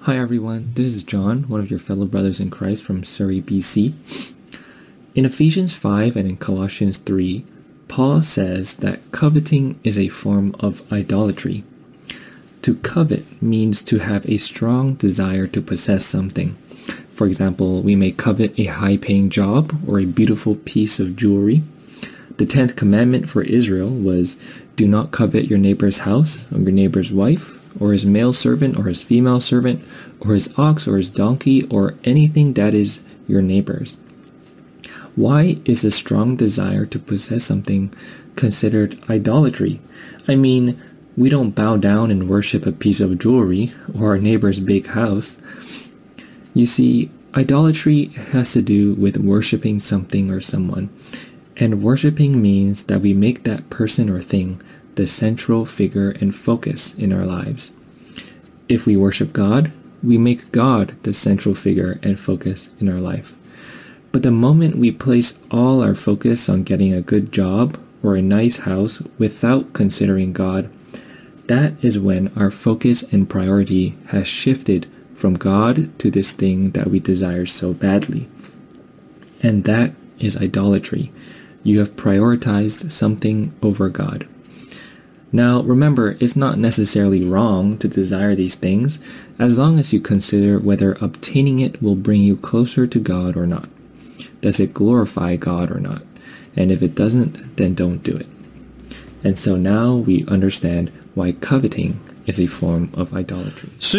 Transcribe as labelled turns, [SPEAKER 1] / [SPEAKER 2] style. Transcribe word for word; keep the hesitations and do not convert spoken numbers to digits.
[SPEAKER 1] Hi everyone, this is John, one of your fellow brothers in Christ from Surrey, B C. In Ephesians five and in Colossians three, Paul says that coveting is a form of idolatry. To covet means to have a strong desire to possess something. For example, we may covet a high-paying job or a beautiful piece of jewelry. The tenth commandment for Israel was, "Do not covet your neighbor's house, or your neighbor's wife, or his male servant, or his female servant, or his ox, or his donkey, or anything that is your neighbor's." Why is the strong desire to possess something considered idolatry? I mean, we don't bow down and worship a piece of jewelry or our neighbor's big house. You see, idolatry has to do with worshiping something or someone. And worshiping means that we make that person or thing the central figure and focus in our lives. If we worship God, we make God the central figure and focus in our life. But the moment we place all our focus on getting a good job or a nice house without considering God, that is when our focus and priority has shifted from God to this thing that we desire so badly. And that is idolatry. You have prioritized something over God. Now, remember, it's not necessarily wrong to desire these things as long as you consider whether obtaining it will bring you closer to God or not. Does it glorify God or not? And if it doesn't, then don't do it. And so now we understand why coveting is a form of idolatry.